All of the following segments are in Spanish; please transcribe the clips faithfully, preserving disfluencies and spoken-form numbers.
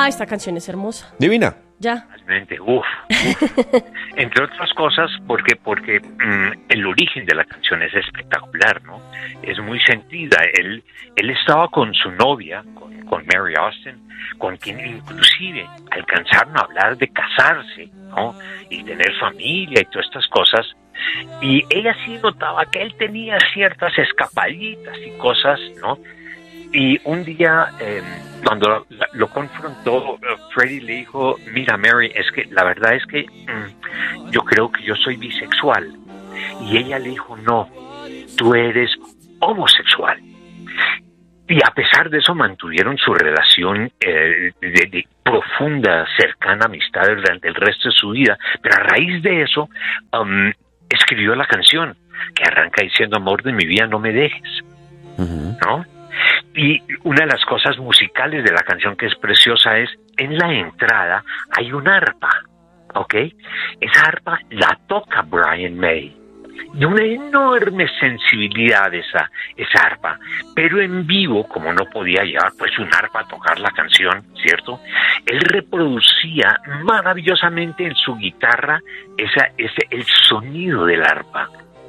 Ah, esta canción es hermosa. Divina. Ya. Realmente, uf, uf. Entre otras cosas, porque porque mm, el origen de la canción es espectacular, ¿no? Es muy sentida. Él él estaba con su novia, con, con Mary Austin, con quien inclusive alcanzaron a hablar de casarse, ¿no? Y tener familia y todas estas cosas. Y ella sí notaba que él tenía ciertas escapaditas y cosas, ¿no? Y un día, eh, cuando lo, lo confrontó, Freddie le dijo, mira Mary, es que la verdad es que mm, yo creo que yo soy bisexual. Y ella le dijo, no, tú eres homosexual. Y a pesar de eso mantuvieron su relación eh, de, de profunda, cercana amistad durante el resto de su vida. Pero a raíz de eso, um, escribió la canción, que arranca diciendo, amor de mi vida, no me dejes. Uh-huh. ¿No? Y una de las cosas musicales de la canción que es preciosa es, en la entrada hay un arpa, ¿ok? Esa arpa la toca Brian May. De una enorme sensibilidad esa, esa arpa. Pero en vivo, como no podía llevar pues un arpa a tocar la canción, ¿cierto? Él reproducía maravillosamente en su guitarra esa, ese, el sonido del arpa.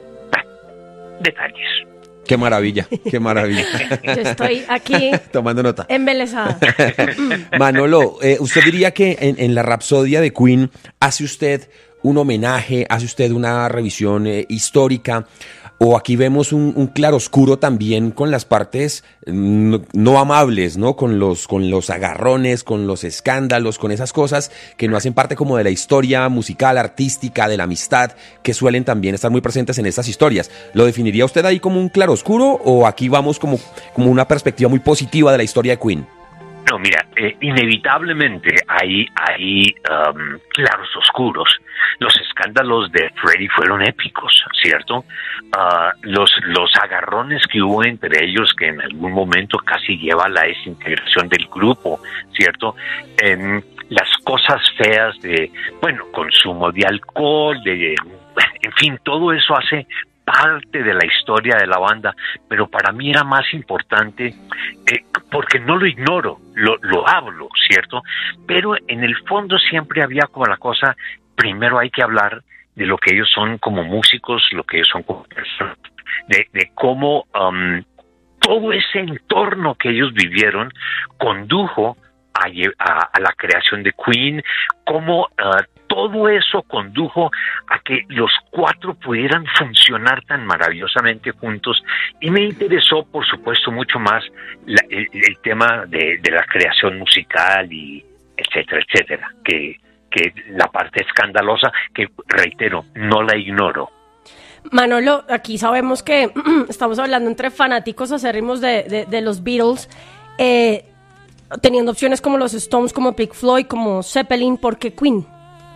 Detalles. Qué maravilla, qué maravilla. Yo estoy aquí tomando nota. Embelesada. Manolo, eh, usted diría que en, en la Rapsodia de Queen hace usted un homenaje, hace usted una revisión eh, histórica, o aquí vemos un, un claroscuro también con las partes no, no amables, ¿no? Con los, con los agarrones, con los escándalos, con esas cosas que no hacen parte como de la historia musical, artística, de la amistad, que suelen también estar muy presentes en estas historias. ¿Lo definiría usted ahí como un claroscuro o aquí vamos como, como una perspectiva muy positiva de la historia de Queen? No, mira, eh, inevitablemente hay, hay um, claros oscuros. Los escándalos de Freddie fueron épicos, ¿cierto? Uh, los, los agarrones que hubo entre ellos, que en algún momento casi lleva a la desintegración del grupo, ¿cierto? Eh, las cosas feas de, bueno, consumo de alcohol, de, en fin, todo eso hace parte de la historia de la banda, pero para mí era más importante, eh, porque no lo ignoro, lo, lo hablo, ¿cierto? Pero en el fondo siempre había como la cosa, primero hay que hablar de lo que ellos son como músicos, lo que ellos son como personas, de, de cómo um, todo ese entorno que ellos vivieron condujo a, a, a la creación de Queen, cómo uh, todo eso condujo a que los cuatro pudieran funcionar tan maravillosamente juntos, y me interesó, por supuesto, mucho más la, el, el tema de, de la creación musical y etcétera, etcétera, que, que la parte escandalosa, que reitero, no la ignoro. Manolo, aquí sabemos que estamos hablando entre fanáticos acérrimos de, de, de los Beatles, eh, teniendo opciones como los Stones, como Pink Floyd, como Zeppelin, ¿por qué Queen?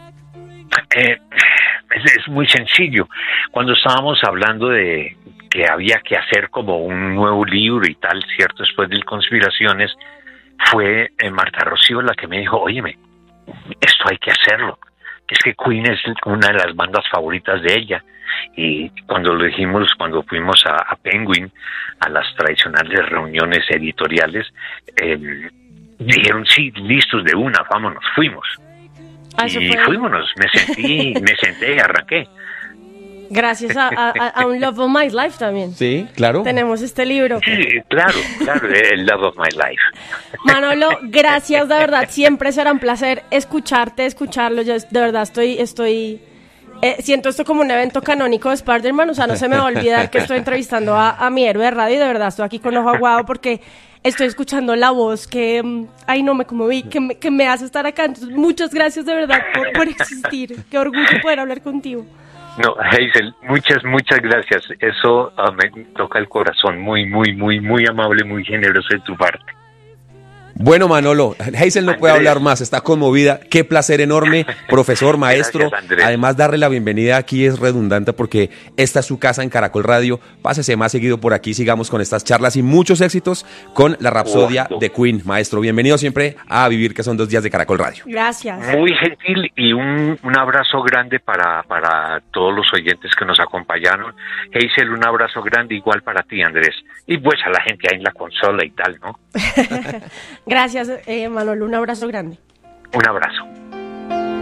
Eh, es, es muy sencillo. Cuando estábamos hablando de que había que hacer como un nuevo libro y tal, cierto, después de Conspiraciones, fue eh, Marta Rocío la que me dijo, óyeme, esto hay que hacerlo. Es que Queen es una de las bandas favoritas de ella. Y cuando lo dijimos, cuando fuimos a, a Penguin, a las tradicionales reuniones editoriales, eh, dijeron, sí, listos de una, vámonos, fuimos. Ah, y fuímonos, me sentí, me senté y arranqué. Gracias a, a, a un Love of My Life también. Sí, claro. Tenemos este libro. Sí, claro, claro, el Love of My Life. Manolo, gracias, de verdad, siempre será un placer escucharte, escucharlo. Yo de verdad estoy, estoy, eh, siento esto como un evento canónico de Spider-Man, o sea, no se me va a olvidar que estoy entrevistando a, a mi héroe de radio, y de verdad estoy aquí con ojo aguado porque estoy escuchando la voz que, ay no, me conmoví, que me, que me hace estar acá. Entonces, muchas gracias de verdad por, por existir. Qué orgullo poder hablar contigo. No, Hazel, muchas, muchas gracias. Eso uh, me toca el corazón. Muy, muy, muy, muy amable, muy generoso de tu parte. Bueno, Manolo, Hazel no Andrés. Puede hablar más, está conmovida. Qué placer enorme, profesor, maestro. Gracias, además, darle la bienvenida aquí es redundante porque esta es su casa en Caracol Radio. Pásese más seguido por aquí, sigamos con estas charlas y muchos éxitos con la Rapsodia oh, de Queen. Maestro, bienvenido siempre a Vivir, que son dos días de Caracol Radio. Gracias. Muy gentil y un, un abrazo grande para, para todos los oyentes que nos acompañaron. Hazel, un abrazo grande igual para ti, Andrés. Y pues a la gente ahí en la consola y tal, ¿no? Gracias, eh, Manolo, un abrazo grande. Un abrazo.